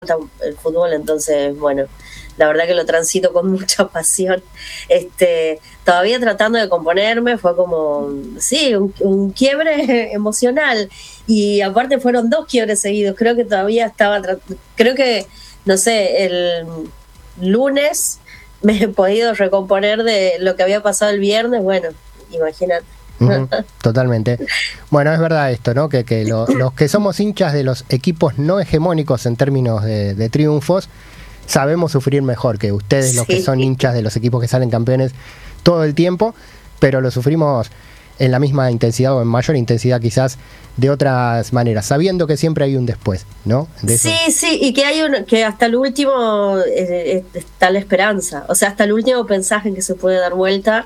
el fútbol, entonces, bueno, la verdad que lo transito con mucha pasión. Todavía tratando de componerme, fue como, sí, un quiebre emocional. Y aparte fueron 2 quiebres seguidos. Creo que todavía creo que, no sé, el lunes me he podido recomponer de lo que había pasado el viernes. Bueno, imagínate. Totalmente. Bueno, es verdad esto, ¿no? Que los que somos hinchas de los equipos no hegemónicos en términos de triunfos, sabemos sufrir mejor que ustedes, los que son hinchas de los equipos que salen campeones todo el tiempo, pero lo sufrimos en la misma intensidad o en mayor intensidad quizás de otras maneras, sabiendo que siempre hay un después, ¿no? Sí, y que hasta el último está la esperanza, o sea, hasta el último pensás en que se puede dar vuelta.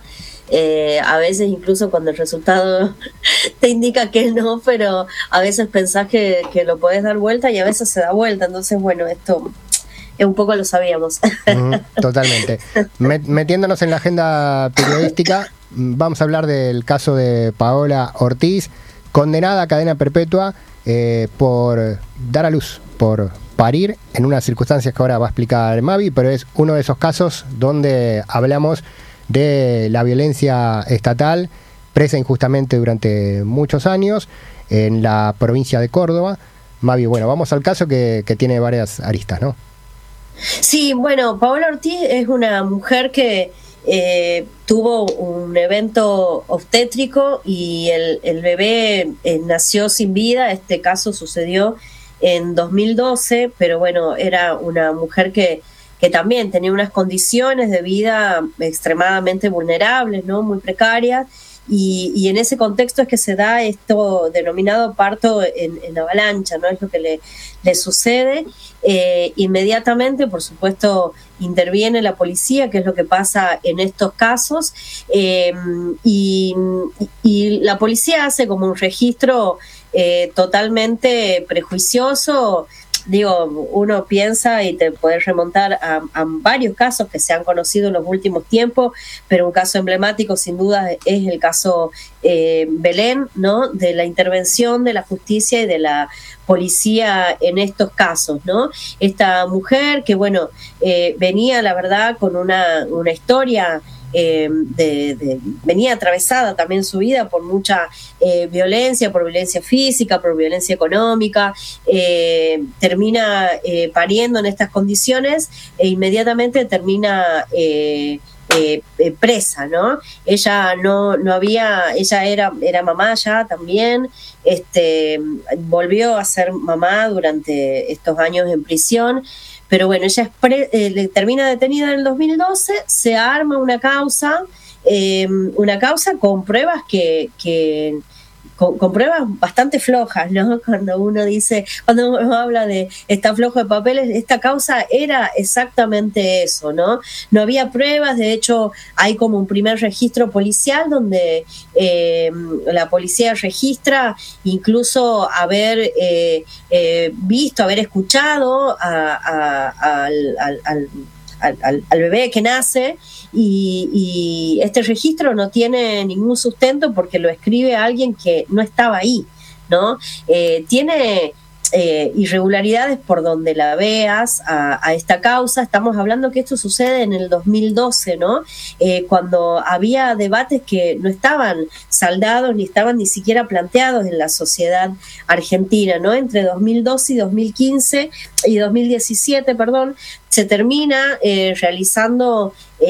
A veces incluso cuando el resultado te indica que no, pero a veces pensás que lo podés dar vuelta y a veces se da vuelta. Entonces, bueno, esto un poco lo sabíamos. Totalmente. Metiéndonos en la agenda periodística, vamos a hablar del caso de Paola Ortiz, condenada a cadena perpetua por dar a luz, por parir, en unas circunstancias que ahora va a explicar Mavi, pero es uno de esos casos donde hablamos de la violencia estatal, presa injustamente durante muchos años en la provincia de Córdoba. Mavi, bueno, vamos al caso que tiene varias aristas, ¿no? Sí, bueno, Paola Ortiz es una mujer que tuvo un evento obstétrico y el bebé nació sin vida. Este caso sucedió en 2012, pero bueno, era una mujer que también tenía unas condiciones de vida extremadamente vulnerables, ¿no? Muy precarias, y en ese contexto es que se da esto denominado parto en avalancha, ¿no? Es lo que le sucede. Inmediatamente, por supuesto, interviene la policía, que es lo que pasa en estos casos, y la policía hace como un registro totalmente prejuicioso. Digo, uno piensa y te puedes remontar a varios casos que se han conocido en los últimos tiempos, pero un caso emblemático sin duda es el caso Belén, ¿no? De la intervención de la justicia y de la policía en estos casos, ¿no? Esta mujer que, bueno, venía, la verdad, con una historia. Venía atravesada también su vida por mucha violencia, por violencia física, por violencia económica, termina pariendo en estas condiciones e inmediatamente termina presa, ¿no? Ella ella era mamá ya también, volvió a ser mamá durante estos años en prisión. Pero bueno, ella termina detenida en el 2012, se arma una causa con pruebas con pruebas bastante flojas, ¿no? Cuando uno habla de está flojo de papeles, esta causa era exactamente eso, ¿no? No había pruebas, de hecho hay como un primer registro policial donde la policía registra incluso haber escuchado al bebé que nace, y este registro no tiene ningún sustento porque lo escribe alguien que no estaba ahí, ¿no? Tiene irregularidades por donde la veas a esta causa. Estamos hablando que esto sucede en el 2012, ¿no? Cuando había debates que no estaban saldados ni estaban ni siquiera planteados en la sociedad argentina, ¿no? Entre 2012 y 2015 y 2017, perdón, se termina realizando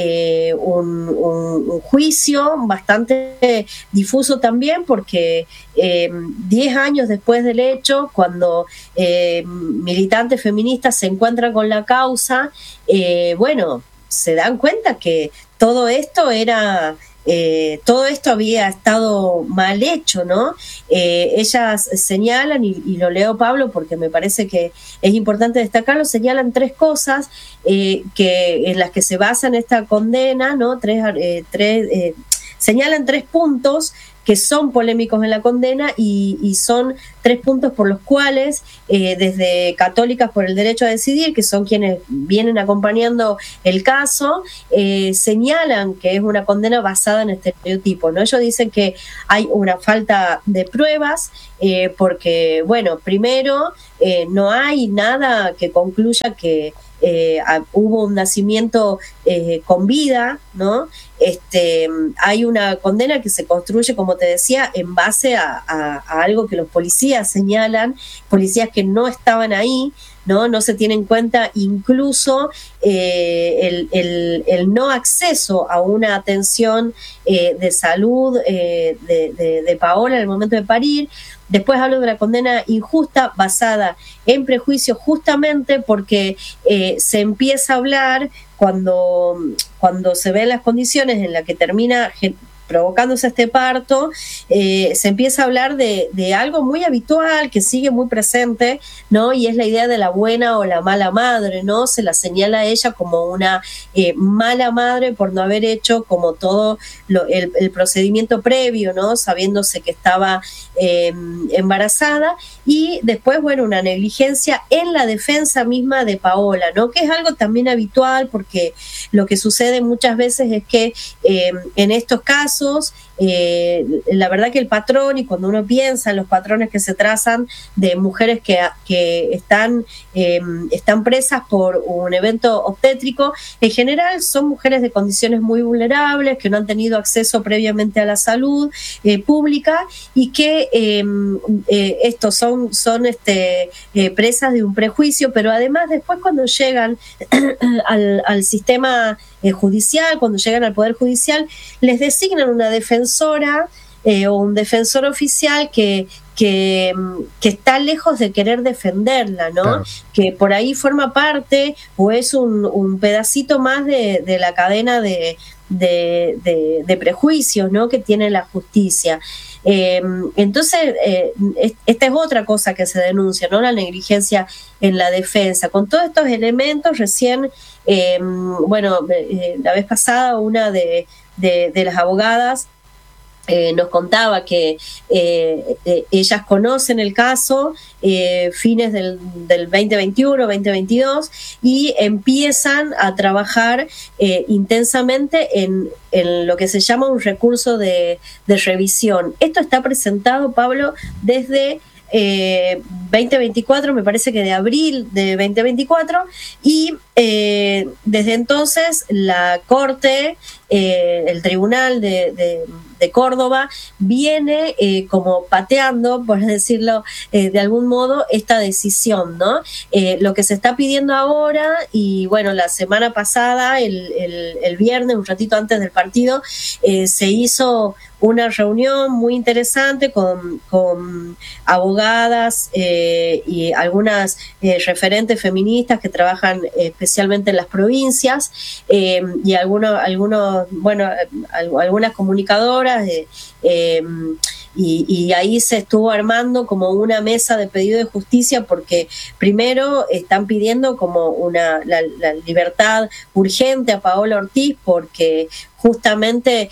un juicio bastante difuso también, porque 10 años después del hecho, cuando militantes feministas se encuentran con la causa, bueno, se dan cuenta que todo esto había estado mal hecho, ¿no? Ellas señalan, y lo leo, Pablo, porque me parece que es importante destacarlo, señalan 3 cosas en las que se basa esta condena, ¿no? Señalan 3 puntos que son polémicos en la condena y son 3 puntos por los cuales desde Católicas por el Derecho a Decidir, que son quienes vienen acompañando el caso, señalan que es una condena basada en estereotipos, ¿no? Ellos dicen que hay una falta de pruebas porque, bueno, primero no hay nada que concluya que hubo un nacimiento con vida, ¿no? Hay una condena que se construye, como te decía, en base a algo que los policías señalan, policías que no estaban ahí, no se tiene en cuenta incluso el no acceso a una atención de salud de Paola en el momento de parir. Después hablo de la condena injusta basada en prejuicios, justamente porque se empieza a hablar cuando se ven las condiciones en las que termina provocándose este parto, se empieza a hablar de algo muy habitual que sigue muy presente, ¿no? Y es la idea de la buena o la mala madre, ¿no? Se la señala a ella como una mala madre por no haber hecho como todo el procedimiento previo, ¿no? Sabiéndose que estaba embarazada, y después, bueno, una negligencia en la defensa misma de Paola, ¿no? Que es algo también habitual, porque lo que sucede muchas veces es que en estos casos la verdad que el patrón, y cuando uno piensa en los patrones que se trazan de mujeres que están presas por un evento obstétrico, en general son mujeres de condiciones muy vulnerables, que no han tenido acceso previamente a la salud pública, y que estos son presas de un prejuicio, pero además después cuando llegan al sistema judicial, cuando llegan al Poder Judicial, les designan una defensora o un defensor oficial que está lejos de querer defenderla, ¿no? Claro. Que por ahí forma parte o es un pedacito más de la cadena de prejuicios, ¿no? Que tiene la justicia. Entonces, esta es otra cosa que se denuncia, ¿no? La negligencia en la defensa. Con todos estos elementos, recién, la vez pasada una de las abogadas nos contaba que ellas conocen el caso fines del 2021, 2022, y empiezan a trabajar intensamente en lo que se llama un recurso de revisión. Esto está presentado, Pablo, desde 2024, me parece que de abril de 2024, y desde entonces la Corte, el Tribunal de Córdoba, viene como pateando, por decirlo de algún modo, esta decisión, ¿no? Lo que se está pidiendo ahora, y bueno, la semana pasada, el viernes, un ratito antes del partido, se hizo una reunión muy interesante con abogadas y algunas referentes feministas que trabajan especialmente en las provincias, y algunas comunicadoras, y ahí se estuvo armando como una mesa de pedido de justicia, porque primero están pidiendo como la libertad urgente a Paola Ortiz, porque justamente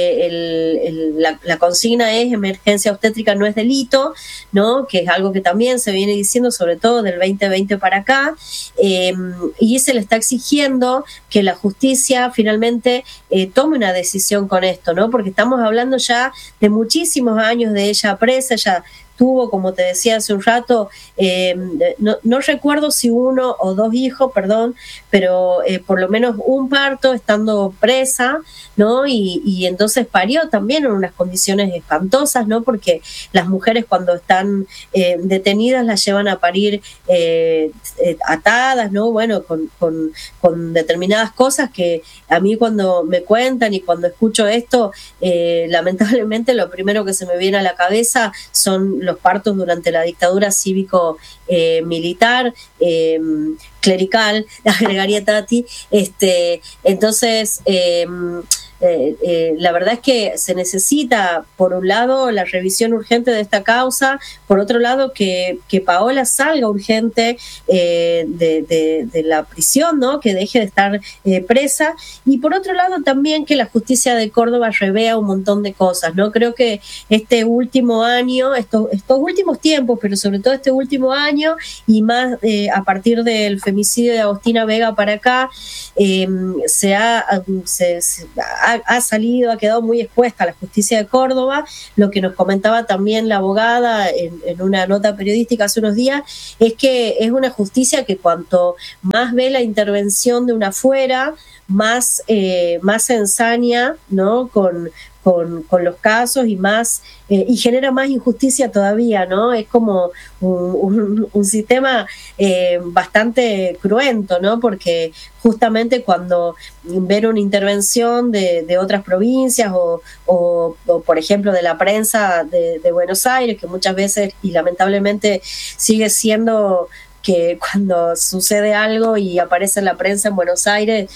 la consigna es emergencia obstétrica no es delito, ¿no? Que es algo que también se viene diciendo sobre todo del 2020 para acá, y se le está exigiendo que la justicia finalmente tome una decisión con esto, ¿no? Porque estamos hablando ya de muchísimos años de ella presa. Ella tuvo, como te decía hace un rato, no recuerdo si 1 o 2 hijos, perdón, pero por lo menos un parto estando presa, ¿no? Y entonces parió también en unas condiciones espantosas, ¿no? Porque las mujeres cuando están detenidas las llevan a parir atadas, ¿no? Bueno, con determinadas cosas que a mí cuando me cuentan y cuando escucho esto, lamentablemente lo primero que se me viene a la cabeza son los partos durante la dictadura cívico-militar, clerical, agregaría Tati. Entonces, la verdad es que se necesita, por un lado, la revisión urgente de esta causa, por otro lado, que Paola salga urgente de la prisión, ¿no? Que deje de estar presa, y por otro lado también que la justicia de Córdoba revea un montón de cosas, ¿no? Creo que este último año, estos últimos tiempos, pero sobre todo este último año, y más a partir del femicidio de Agostina Vega para acá, ha salido, ha quedado muy expuesta a la justicia de Córdoba. Lo que nos comentaba también la abogada en una nota periodística hace unos días es que es una justicia que cuanto más ve la intervención de una afuera, más se ensaña, ¿no? con los casos y más y genera más injusticia todavía, ¿no? Es como un sistema bastante cruento, ¿no? Porque justamente cuando ver una intervención de otras provincias o por ejemplo de la prensa de Buenos Aires, que muchas veces y lamentablemente sigue siendo que cuando sucede algo y aparece en la prensa en Buenos Aires,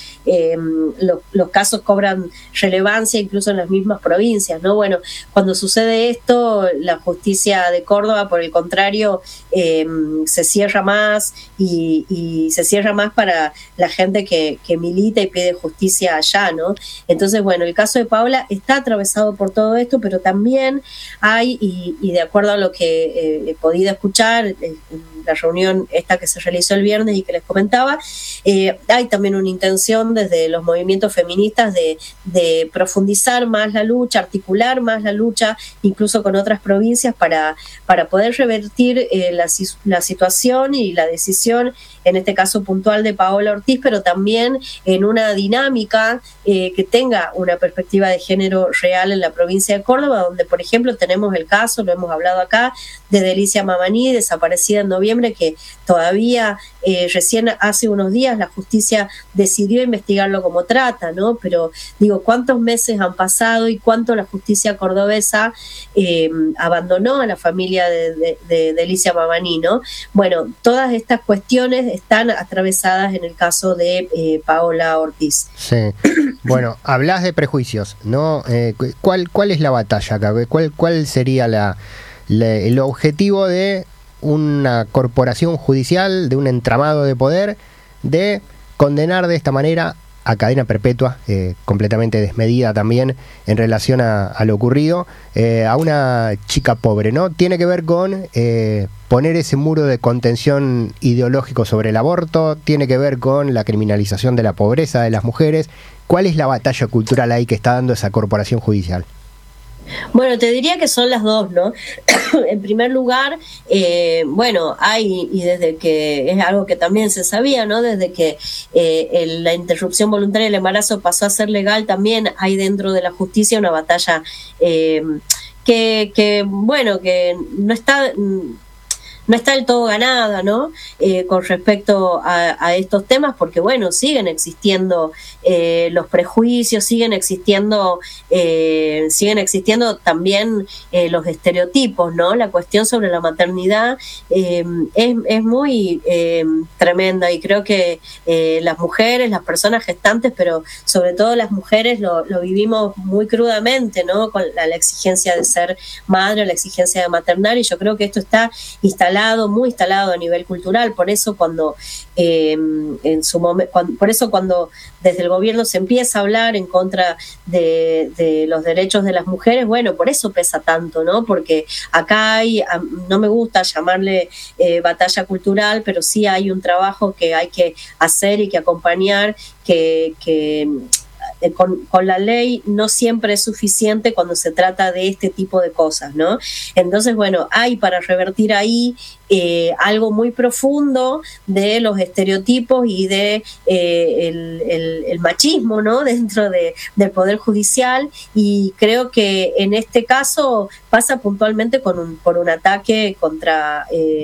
los casos cobran relevancia incluso en las mismas provincias, ¿no? Bueno, cuando sucede esto, la justicia de Córdoba, por el contrario, se cierra más y se cierra más para la gente que milita y pide justicia allá, ¿no? Entonces, bueno, el caso de Paola está atravesado por todo esto, pero también hay, y de acuerdo a lo que he podido escuchar en la reunión esta que se realizó el viernes y que les comentaba, hay también una intención desde los movimientos feministas de profundizar más la lucha, articular más la lucha, incluso con otras provincias para poder revertir la situación y la decisión, en este caso puntual de Paola Ortiz, pero también en una dinámica que tenga una perspectiva de género real en la provincia de Córdoba, donde por ejemplo tenemos el caso, lo hemos hablado acá, de Delicia Mamani, desaparecida en noviembre, que todavía recién hace unos días la justicia decidió investigarlo como trata, ¿no? Pero digo, ¿cuántos meses han pasado y cuánto la justicia cordobesa abandonó a la familia de Delicia Mamani, ¿no? Bueno, todas estas cuestiones están atravesadas en el caso de Paola Ortiz. Sí. Bueno, hablas de prejuicios, ¿no? ¿Cuál es la batalla acá? ¿Cuál sería el objetivo de una corporación judicial, de un entramado de poder, de condenar de esta manera a cadena perpetua, completamente desmedida también en relación a lo ocurrido, a una chica pobre, ¿no? Tiene que ver con poner ese muro de contención ideológico sobre el aborto, tiene que ver con la criminalización de la pobreza de las mujeres. ¿Cuál es la batalla cultural ahí que está dando esa corporación judicial? Bueno, te diría que son las dos, ¿no? En primer lugar, bueno, hay, y desde que es algo que también se sabía, ¿no? Desde que la interrupción voluntaria del embarazo pasó a ser legal, también hay dentro de la justicia una batalla bueno, que no está del todo ganada, ¿no? Con respecto a estos temas, porque bueno, siguen existiendo los prejuicios, siguen existiendo también los estereotipos, ¿no? La cuestión sobre la maternidad es muy tremenda, y creo que las mujeres, las personas gestantes, pero sobre todo las mujeres lo vivimos muy crudamente, ¿no? Con la exigencia de ser madre, la exigencia de maternar, y yo creo que esto está muy instalado a nivel cultural. Por eso cuando cuando desde el gobierno se empieza a hablar en contra de los derechos de las mujeres, bueno, por eso pesa tanto, ¿no? Porque acá no me gusta llamarle batalla cultural, pero sí hay un trabajo que hay que hacer y que acompañar, que con la ley no siempre es suficiente cuando se trata de este tipo de cosas, ¿no? Entonces, bueno, hay para revertir ahí algo muy profundo de los estereotipos y de el machismo, ¿no? Dentro del Poder Judicial, y creo que en este caso pasa puntualmente por un ataque contra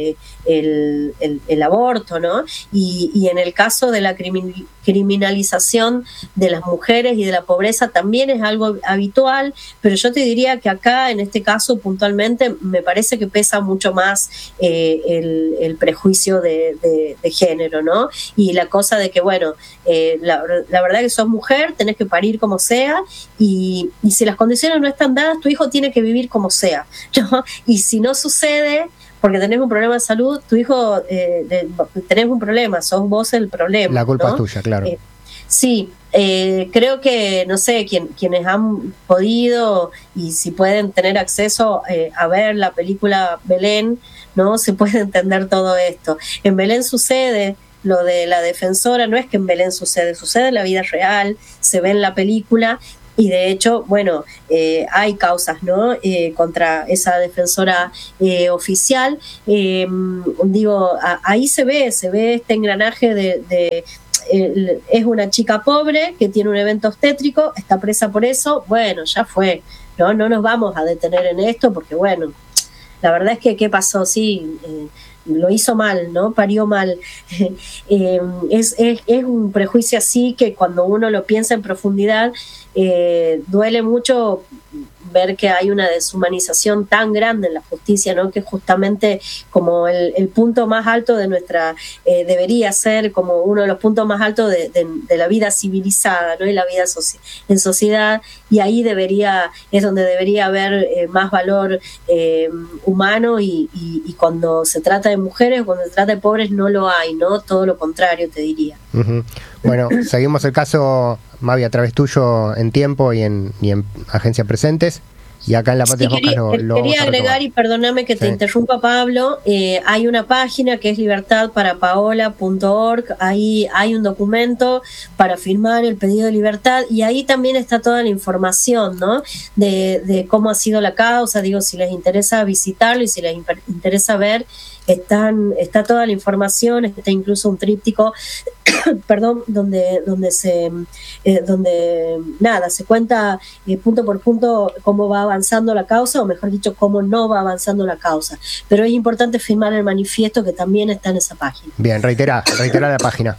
el aborto, ¿no? Y en el caso de la criminalización de las mujeres mujeres y de la pobreza también es algo habitual, pero yo te diría que acá, en este caso puntualmente, me parece que pesa mucho más el prejuicio de género, ¿no? Y la cosa de que, bueno, la verdad que sos mujer, tenés que parir como sea, y si las condiciones no están dadas, tu hijo tiene que vivir como sea, ¿no? Y si no sucede, porque tenés un problema de salud, tu hijo, tenés un problema, sos vos el problema. La culpa, ¿no? Es tuya, claro. Sí, creo que, no sé, quienes han podido y si pueden tener acceso a ver la película Belén, ¿no? Se puede entender todo esto. En Belén sucede lo de la defensora, no es que en Belén sucede en la vida real, se ve en la película. Y de hecho, bueno, hay causas, ¿no? Contra esa defensora oficial. Ahí se ve este engranaje es una chica pobre que tiene un evento obstétrico, está presa por eso. Bueno, ya fue, no nos vamos a detener en esto porque, bueno, la verdad es que ¿qué pasó? Sí, lo hizo mal, ¿no? Parió mal. Es un prejuicio así que cuando uno lo piensa en profundidad, duele mucho ver que hay una deshumanización tan grande en la justicia, ¿no? Que justamente como el punto más alto de nuestra, debería ser como uno de los puntos más altos de la vida civilizada, ¿no? Y la vida en sociedad, y ahí es donde debería haber más valor humano, y cuando se trata de mujeres, cuando se trata de pobres, no lo hay, ¿no? Todo lo contrario, te diría. Uh-huh. Bueno, seguimos el de Mavi, a través tuyo en Tiempo y en Agencia Presentes. Y acá en La Patria Moscas lo quería agregar, y perdóname que te interrumpa, Pablo. Hay una página que es libertadparapaola.org. Ahí hay un documento para firmar el pedido de libertad, y ahí también está toda la información, ¿no? De cómo ha sido la causa. Digo, si les interesa visitarlo y si les interesa ver, está toda la información. Está incluso un tríptico perdón, donde se cuenta punto por punto cómo va avanzando la causa, o mejor dicho, cómo no va avanzando la causa. Pero es importante firmar el manifiesto, que también está en esa página. Bien, reitera la página.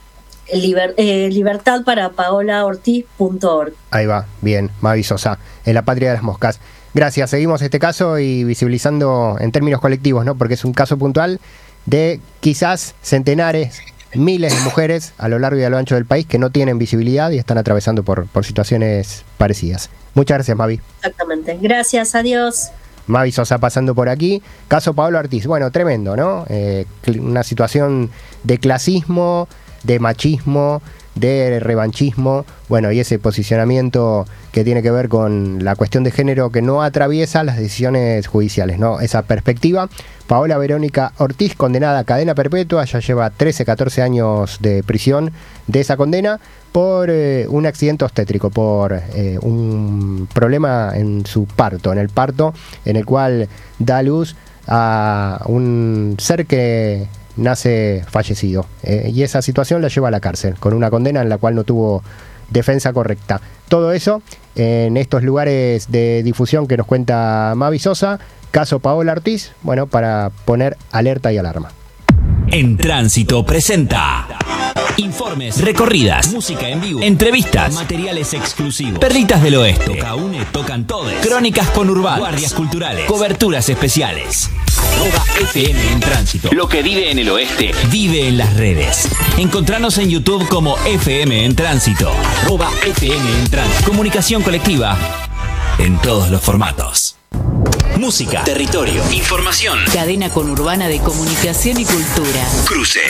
libertadparapaolaortiz.org. Ahí va, bien, Mavi Sosa, en La Patria de las Moscas. Gracias, seguimos este caso y visibilizando en términos colectivos, ¿no? Porque es un caso puntual de quizás centenares, miles de mujeres a lo largo y a lo ancho del país que no tienen visibilidad y están atravesando por situaciones parecidas. Muchas gracias, Mavi. Exactamente. Gracias, adiós. Mavi Sosa pasando por aquí. Caso Paola Ortiz. Bueno, tremendo, ¿no? Una situación de clasismo, de machismo, de revanchismo, bueno, y ese posicionamiento que tiene que ver con la cuestión de género que no atraviesa las decisiones judiciales, ¿no? Esa perspectiva. Paola Verónica Ortiz, condenada a cadena perpetua, ya lleva 13-14 años de prisión de esa condena por un accidente obstétrico, por un problema en su parto, en el cual da luz a un ser que nace fallecido, y esa situación la lleva a la cárcel, con una condena en la cual no tuvo defensa correcta. Todo eso en estos lugares de difusión que nos cuenta Mavi Sosa, caso Paola Ortiz, bueno, para poner alerta y alarma. En Tránsito presenta informes, recorridas, música en vivo, entrevistas, materiales exclusivos, perlitas del oeste, Toca Une, tocan todes, crónicas conurbanas, guardias culturales, coberturas especiales. @FM en Tránsito. Lo que vive en el oeste, vive en las redes. Encontranos en YouTube como FM en Tránsito. @FM en Tránsito. Comunicación colectiva en todos los formatos. Música, territorio, información. Cadena conurbana de comunicación y cultura. Cruce.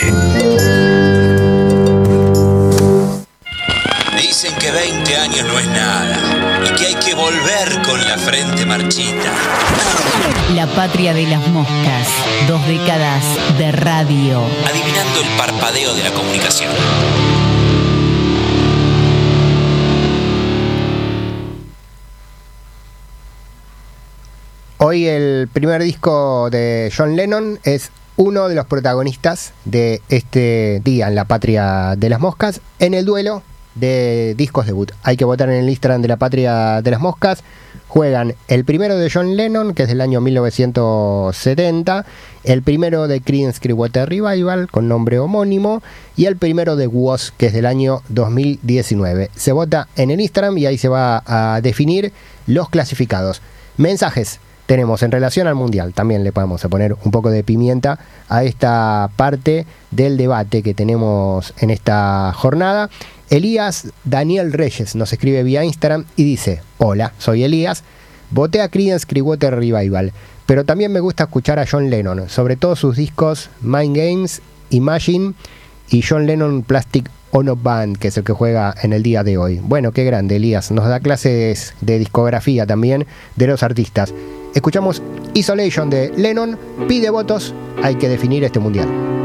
Dicen que 20 años no es nada y que hay que volver con la frente marchita. La Patria de las Moscas. 2 décadas de radio. Adivinando el parpadeo de la comunicación. Hoy el primer disco de John Lennon es uno de los protagonistas de este día en La Patria de las Moscas, en el duelo de discos debut. Hay que votar en el Instagram de la Patria de las Moscas. Juegan el primero de John Lennon, que es del año 1970, el primero de Creedence Clearwater Revival, con nombre homónimo, y el primero de Was, que es del año 2019. Se vota en el Instagram y ahí se va a definir los clasificados. Mensajes tenemos en relación al Mundial. También le podemos poner un poco de pimienta a esta parte del debate que tenemos en esta jornada. Elías Daniel Reyes nos escribe vía Instagram y dice: hola, soy Elías, voté a Creedence Clearwater Revival, pero también me gusta escuchar a John Lennon, sobre todo sus discos Mind Games, Imagine y John Lennon Plastic Ono Band, que es el que juega en el día de hoy. Bueno, qué grande, Elías, nos da clases de discografía también de los artistas. Escuchamos Isolation de Lennon, pide votos, hay que definir este mundial.